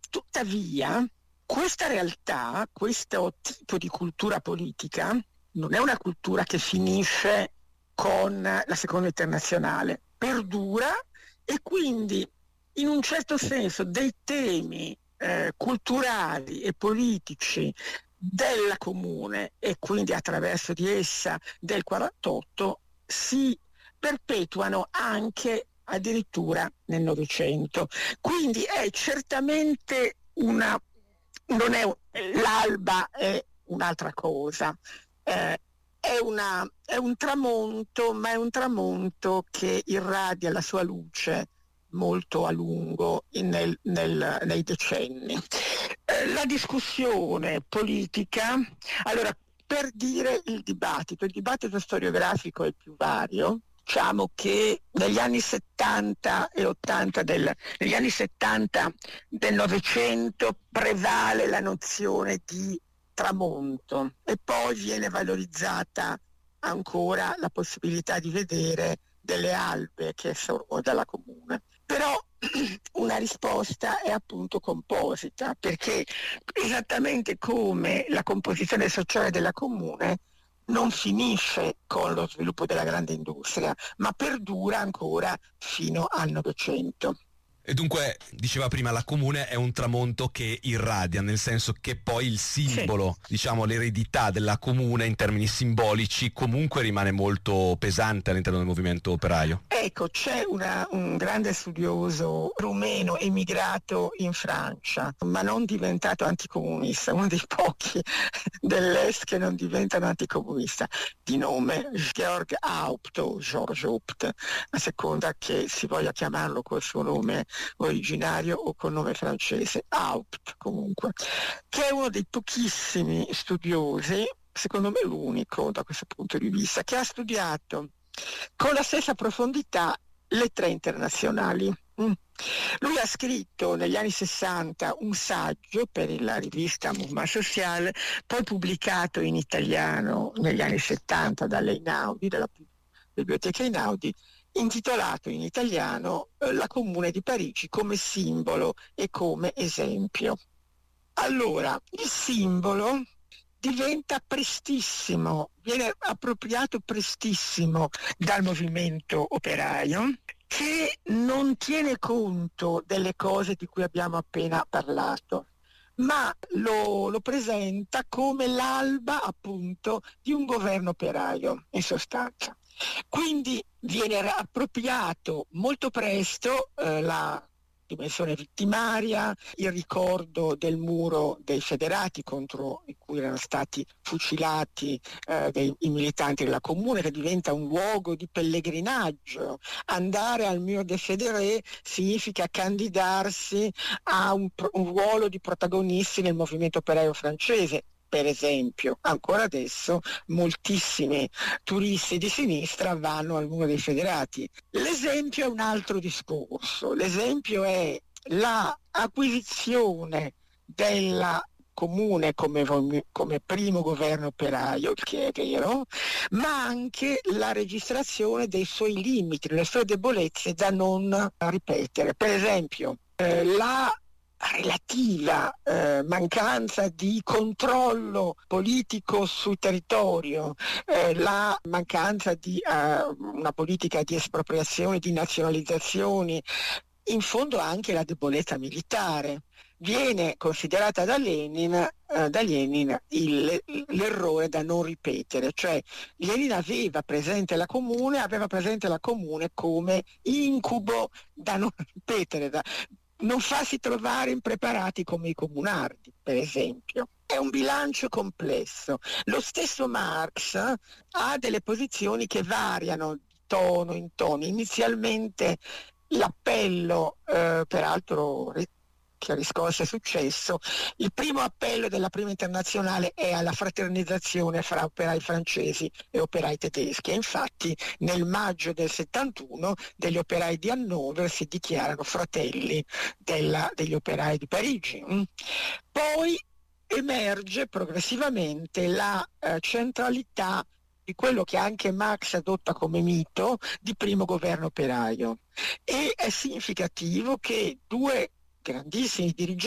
Tuttavia, questa realtà, questo tipo di cultura politica, non è una cultura che finisce con la seconda internazionale, perdura, e quindi in un certo senso dei temi culturali e politici della Comune, e quindi attraverso di essa del 48, si perpetuano anche addirittura nel Novecento. Quindi è certamente non è l'alba, è un'altra cosa. È un tramonto, ma è un tramonto che irradia la sua luce molto a lungo nei decenni. La discussione politica, allora, per dire il dibattito storiografico è più vario. Diciamo che negli anni 70 e 80 negli anni 70 del Novecento prevale la nozione di tramonto, e poi viene valorizzata ancora la possibilità di vedere delle albe che sorgono dalla Comune. Però una risposta è appunto composita, perché esattamente come la composizione sociale della Comune non finisce con lo sviluppo della grande industria, ma perdura ancora fino al Novecento. E dunque, diceva prima, la Comune è un tramonto che irradia, nel senso che poi il simbolo, sì, diciamo l'eredità della Comune in termini simbolici comunque rimane molto pesante all'interno del movimento operaio. Ecco, c'è un grande studioso rumeno emigrato in Francia, ma non diventato anticomunista, uno dei pochi dell'Est che non diventano anticomunista, di nome Georg Haupt o George Haupt, a seconda che si voglia chiamarlo col suo nome originario o col nome francese, Haupt comunque, che è uno dei pochissimi studiosi, secondo me l'unico da questo punto di vista, che ha studiato con la stessa profondità le tre internazionali. Lui ha scritto negli anni 60 un saggio per la rivista Mouvement Social, poi pubblicato in italiano negli anni 70 dall'Einaudi, dalla Biblioteca Einaudi, intitolato in italiano La Comune di Parigi come simbolo e come esempio. Allora, il simbolo diventa prestissimo, viene appropriato prestissimo dal movimento operaio, che non tiene conto delle cose di cui abbiamo appena parlato, ma lo presenta come l'alba appunto di un governo operaio, in sostanza. Quindi viene appropriato molto presto la dimensione vittimaria, il ricordo del muro dei federati contro i cui erano stati fucilati i militanti della Comune, che diventa un luogo di pellegrinaggio. Andare al Mur des Fédérés significa candidarsi a un ruolo di protagonisti nel movimento operaio francese. Per esempio, ancora adesso moltissimi turisti di sinistra vanno al Muro dei Federati. L'esempio è un altro discorso. L'esempio è l'acquisizione della Comune come primo governo operaio, che è vero, ma anche la registrazione dei suoi limiti, delle sue debolezze da non ripetere. Per esempio, la relativa mancanza di controllo politico sul territorio, la mancanza di una politica di espropriazione, di nazionalizzazioni, in fondo anche la debolezza militare. Viene considerata da Lenin l'errore da non ripetere, cioè Lenin aveva presente la Comune come incubo da non ripetere, da non farsi trovare impreparati come i comunardi, per esempio. È un bilancio complesso. Lo stesso Marx ha delle posizioni che variano di tono in tono. Inizialmente l'appello, peraltro che ha riscosso successo, il primo appello della prima internazionale è alla fraternizzazione fra operai francesi e operai tedeschi, e infatti nel maggio del 71 degli operai di Hannover si dichiarano fratelli degli operai di Parigi. Poi emerge progressivamente la centralità di quello che anche Marx adotta come mito di primo governo operaio, e è significativo che due grandissimi dirigenti